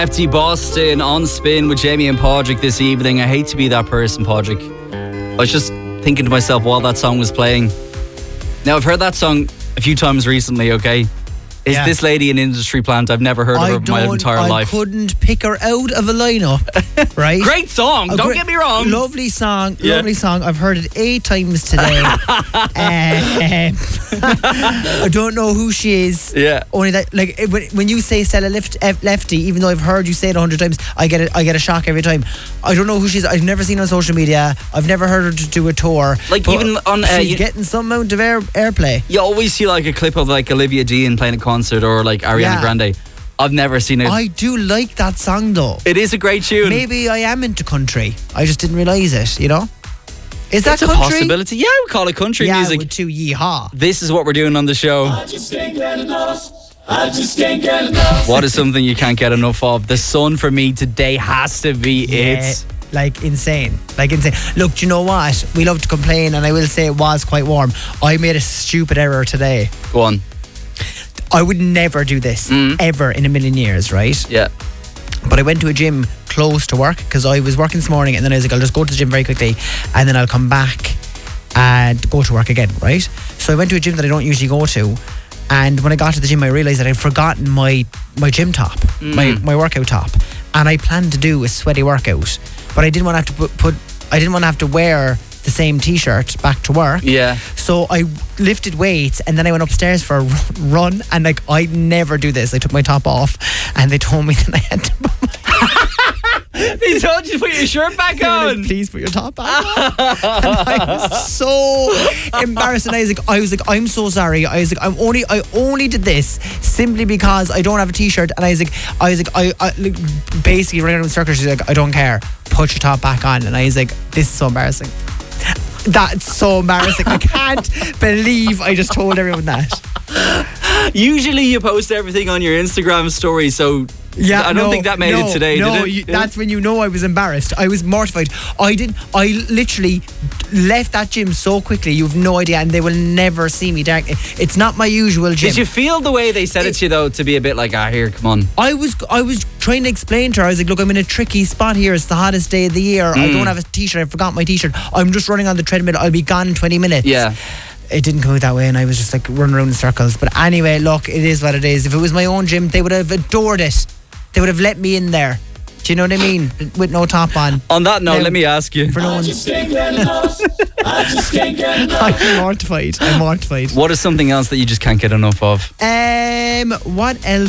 FT Boston on Spin with Jamie and Padraig this evening. I hate to be that person, Padraig. I was just thinking to myself while that song was playing. Now, I've heard that song a few times recently, okay? Is this lady an industry plant? I've never heard of her in my entire life. I couldn't pick her out of a lineup, right? Great song, don't get me wrong. Lovely song, lovely song. I've heard it 8 times today. I don't know who she is. Yeah. Only that, like, when you say Stella Lefty, even though I've heard you say it 100 times, I get a shock every time. I don't know who she is. I've never seen her on social media. I've never heard her to do a tour. Like, even on... she's getting some amount of airplay. You always see like a clip of like Olivia Dean playing a concert or like Ariana Grande. I've never seen it. I do like that song though. It is a great tune. Maybe I am into country. I just didn't realise it, you know? Is that That's country? a possibility. Yeah, we call it country music. With 2 yeehaw. This is what we're doing on the show. I just can't get enough. I just can't get enough. What is something you can't get enough of? The sun for me today has to be it. Like insane. Look, do you know what? We love to complain, and I will say it was quite warm. I made a stupid error today. Go on. I would never do this ever in a million years, right? Yeah. But I went to a gym close to work because I was working this morning, and then I was like, I'll just go to the gym very quickly and then I'll come back and go to work again, right? So I went to a gym that I don't usually go to, and when I got to the gym I realised that I'd forgotten my gym top, my workout top, and I planned to do a sweaty workout, but I didn't want to have to I didn't want to have to wear the same t-shirt back to work. Yeah. So I lifted weights and then I went upstairs for a run, and like, I never do this. I took my top off and they told me that I had to They told you to put your shirt back on. Like, please put your top back on. And I was so embarrassed, and I was like, I'm so sorry. I was like, I only did this simply because I don't have a t-shirt. And I was like, I like, basically running around in circles. She's like, I don't care, put your top back on. And I was like, this is so embarrassing. That's so embarrassing. I can't believe I just told everyone that. Usually you post everything on your Instagram story, so yeah, I don't think that made it today, did it? That's when you know I was embarrassed. I was mortified. I literally left that gym so quickly, you have no idea, and they will never see me dark. It's not my usual gym. Did you feel the way they said it to you though, to be a bit like, here, come on? I was trying to explain to her. I was like, look, I'm in a tricky spot here. It's the hottest day of the year. I don't have a t-shirt. I forgot my t-shirt. I'm just running on the treadmill. I'll be gone in 20 minutes. Yeah. It didn't come out that way, and I was just like running around in circles. But anyway, look, it is what it is. If it was my own gym, they would have adored it. They would have let me in there. Do you know what I mean? With no top on. On that note, let me ask you. I just can't get enough. I just can't get enough. I'm mortified. What is something else that you just can't get enough of? What else